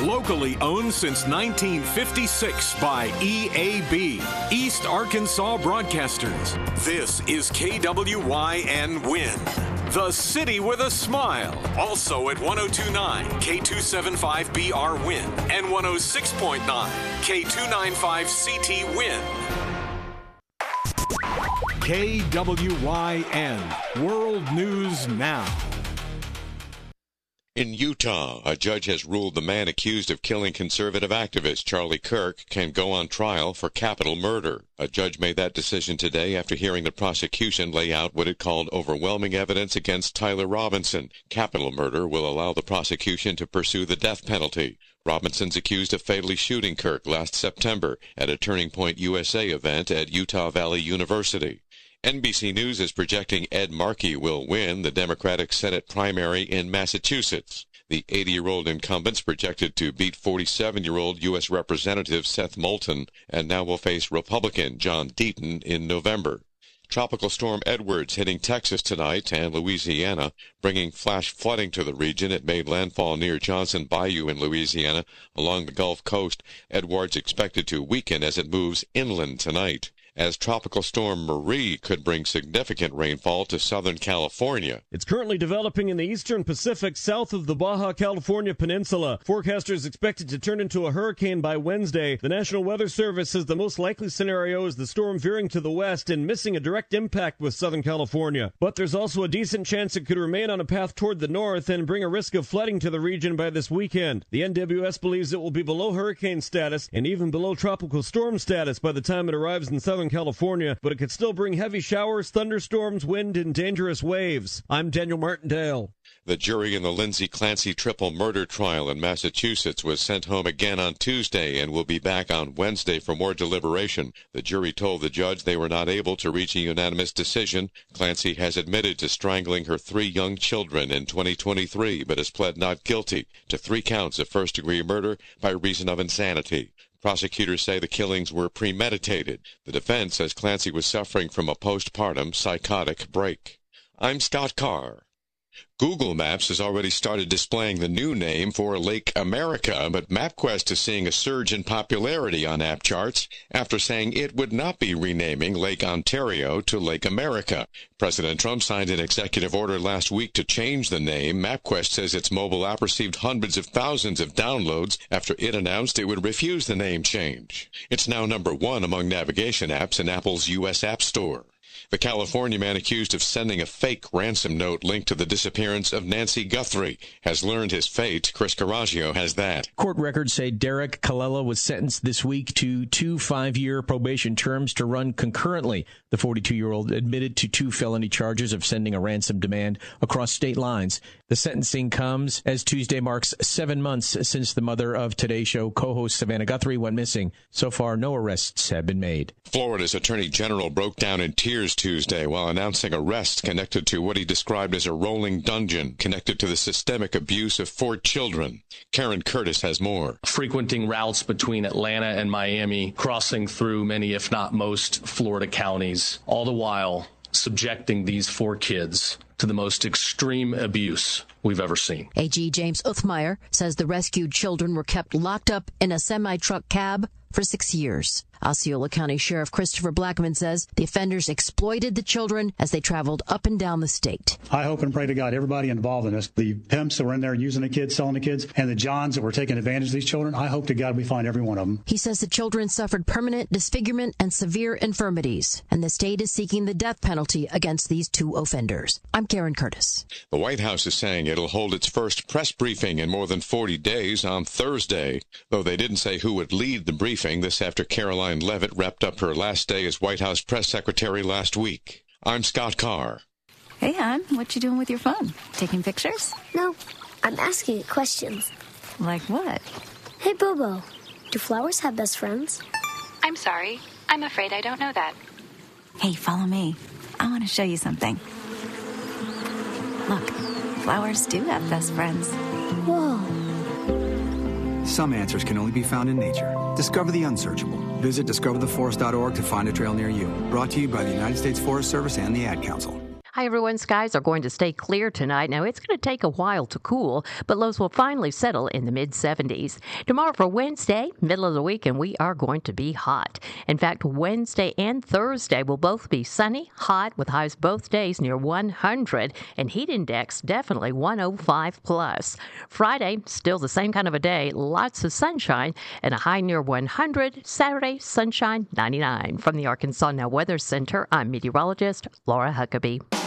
Locally owned since 1956 by EAB, East Arkansas Broadcasters. This is KWYN Win, the city with a smile. Also at 102.9 K275BR Win and 106.9 K295CT Win. KWYN World News Now. In Utah, a judge has ruled the man accused of killing conservative activist Charlie Kirk can go on trial for capital murder. A judge made that decision today after hearing the prosecution lay out what it called overwhelming evidence against Tyler Robinson. Capital murder will allow the prosecution to pursue the death penalty. Robinson's accused of fatally shooting Kirk last September at a Turning Point USA event at Utah Valley University. NBC News is projecting Ed Markey will win the Democratic Senate primary in Massachusetts. The 80-year-old incumbent's projected to beat 47-year-old U.S. Representative Seth Moulton and now will face Republican John Deaton in November. Tropical storm Edwards hitting Texas tonight and Louisiana, bringing flash flooding to the region. It made landfall near Johnson Bayou in Louisiana along the Gulf Coast. Edwards expected to weaken as it moves inland tonight, as Tropical Storm Marie could bring significant rainfall to Southern California. It's currently developing in the eastern Pacific south of the Baja California Peninsula. Forecasters expect it to turn into a hurricane by Wednesday. The National Weather Service says the most likely scenario is the storm veering to the west and missing a direct impact with Southern California. But there's also a decent chance it could remain on a path toward the north and bring a risk of flooding to the region by this weekend. The NWS believes it will be below hurricane status and even below tropical storm status by the time it arrives in Southern California, but it could still bring heavy showers, thunderstorms, wind, and dangerous waves. I'm Daniel Martindale. The jury in the Lindsay Clancy triple murder trial in Massachusetts was sent home again on Tuesday and will be back on Wednesday for more deliberation. The jury told the judge they were not able to reach a unanimous decision. Clancy has admitted to strangling her 3 young children in 2023, but has pled not guilty to 3 counts of first-degree murder by reason of insanity. Prosecutors say the killings were premeditated. The defense says Clancy was suffering from a postpartum psychotic break. I'm Scott Carr. Google Maps has already started displaying the new name for Lake America, but MapQuest is seeing a surge in popularity on app charts after saying it would not be renaming Lake Ontario to Lake America. President Trump signed an executive order last week to change the name. MapQuest says its mobile app received hundreds of thousands of downloads after it announced it would refuse the name change. It's now number 1 among navigation apps in Apple's U.S. App Store. The California man accused of sending a fake ransom note linked to the disappearance of Nancy Guthrie has learned his fate. Chris Caraggio has that. Court records say Derek Colella was sentenced this week to 2 5-year probation terms to run concurrently. The 42-year-old admitted to 2 felony charges of sending a ransom demand across state lines. The sentencing comes as Tuesday marks 7 months since the mother of Today Show co-host Savannah Guthrie went missing. So far, no arrests have been made. Florida's Attorney General broke down in tears Tuesday while announcing arrests connected to what he described as a rolling dungeon connected to the systemic abuse of 4 children. Karen Curtis has more. Frequenting routes between Atlanta and Miami, crossing through many, if not most, Florida counties, all the while subjecting these 4 kids to the most extreme abuse we've ever seen. AG James Uthmeyer says the rescued children were kept locked up in a semi-truck cab for 6 years. Osceola County Sheriff Christopher Blackman says the offenders exploited the children as they traveled up and down the state. I hope and pray to God everybody involved in this, the pimps that were in there using the kids, selling the kids, and the Johns that were taking advantage of these children, I hope to God we find every one of them. He says the children suffered permanent disfigurement and severe infirmities, and the state is seeking the death penalty against these 2 offenders. I'm Karen Curtis. The White House is saying it'll hold its first press briefing in more than 40 days on Thursday, though they didn't say who would lead the briefing. This after Caroline Leavitt wrapped up her last day as White House press secretary last week. I'm Scott Carr. Hey, hon, what you doing with your phone? Taking pictures? No, I'm asking it questions. Like what? Hey, Bobo, do flowers have best friends? I'm sorry. I'm afraid I don't know that. Hey, follow me. I want to show you something. Look, flowers do have best friends. Whoa. Some answers can only be found in nature. Discover the unsearchable. Visit discovertheforest.org to find a trail near you. Brought to you by the United States Forest Service and the Ad Council. Hi, everyone. Skies are going to stay clear tonight. Now, it's going to take a while to cool, but lows will finally settle in the mid-70s. Tomorrow for Wednesday, middle of the week, and we are going to be hot. In fact, Wednesday and Thursday will both be sunny, hot, with highs both days near 100, and heat index definitely 105 plus. Friday, still the same kind of a day, lots of sunshine, and a high near 100. Saturday, sunshine, 99. From the Arkansas Now Weather Center, I'm meteorologist Laura Huckabee.